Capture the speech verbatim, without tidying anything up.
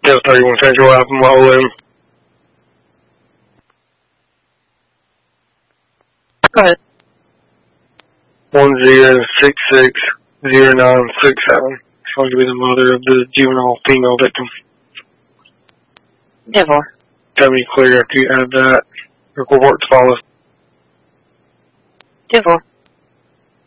Detail thirty-one Central Alpha Go ahead. one zero six six zero nine six seven. Supposed to be the mother of the juvenile female victim. ten four. Tell me clear if you have that. Report to follow. ten four.